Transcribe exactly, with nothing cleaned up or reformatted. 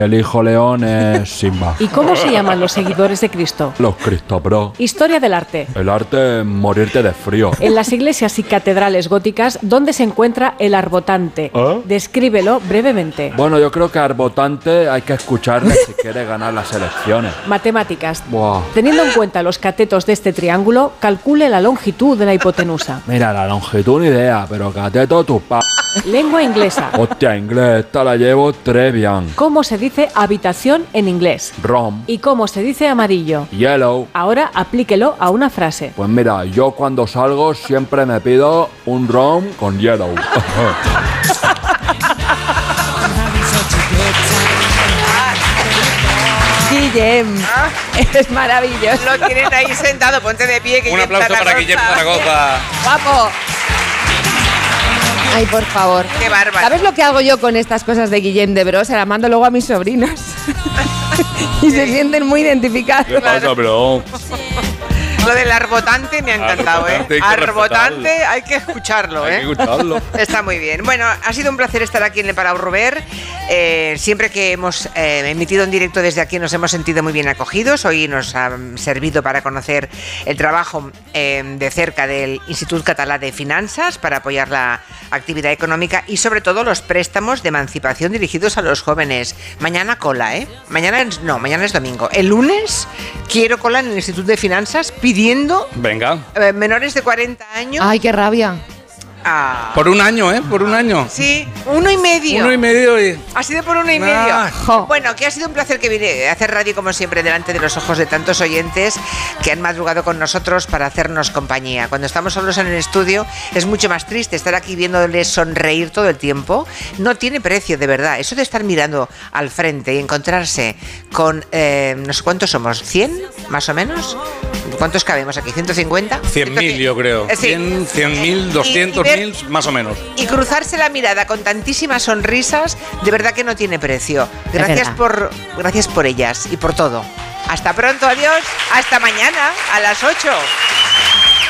El hijo león es Simba. ¿Y cómo se llaman los seguidores de Cristo? Los Cristobros. Historia del arte. El arte es morirte de frío. En las iglesias y catedrales góticas, ¿dónde se encuentra el arbotante? ¿Eh? Descríbelo brevemente. Bueno, yo creo que a Arbotante hay que escucharle si quiere ganar las elecciones. Matemáticas. Buah. Teniendo en cuenta los catetos de este triángulo, calcule la longitud de la hipotenusa. Mira, la longitud ni idea, pero cateto tu pa... Lengua inglesa. Hostia, inglés, esta la llevo très bien. ¿Cómo se dice habitación en inglés? Rom. ¿Y cómo se dice amarillo? Yellow. Ahora aplíquelo a una frase. Pues mira, yo cuando salgo siempre me pido un rom con yellow. Guillem, es maravilloso. Lo tienen ahí sentado, ponte de pie. Un aplauso para Guillem Zaragoza. ¡Guapo! Ay, por favor. Qué bárbaro. ¿Sabes lo que hago yo con estas cosas de Guillem de Bros? Se las mando luego a mis sobrinos. Y se sienten muy identificados. ¿Qué pasa, bro? Lo del arbotante me ha encantado, Arbotante, ¿eh? hay que Arbotante, respetarlo. hay que escucharlo, ¿eh? Hay que escucharlo. Está muy bien. Bueno, ha sido un placer estar aquí en el Palau Robert. Eh, siempre que hemos eh, emitido en directo desde aquí nos hemos sentido muy bien acogidos. Hoy nos ha servido para conocer el trabajo eh, de cerca del Institut Català de Finanzas para apoyar la actividad económica y sobre todo los préstamos de emancipación dirigidos a los jóvenes. Mañana cola, ¿eh? Mañana es, no, mañana es domingo. El lunes quiero cola en el Institut de Finanzas pidiendo Venga. eh, menores de cuarenta años. Ay, qué rabia. Ah, Por un año, ¿eh? Por un año. sí, uno y medio. Uno y medio y... Ha sido por uno y Ah. medio. Jo. Bueno, que ha sido un placer que vine a hacer radio como siempre delante de los ojos de tantos oyentes que han madrugado con nosotros para hacernos compañía. Cuando estamos solos en el estudio es mucho más triste estar aquí viéndoles sonreír todo el tiempo. No tiene precio, de verdad. Eso de estar mirando al frente y encontrarse con, eh, no sé cuántos somos, ¿cien más o menos? ¿Cuántos cabemos aquí? ¿ciento cincuenta? cien mil, yo creo. Eh, sí. cien, cien mil, doscientos mil, más o menos. Y cruzarse la mirada con tantísimas sonrisas, de verdad que no tiene precio. Gracias verdad. por, gracias por ellas y por todo. Hasta pronto, adiós. Hasta mañana a las ocho.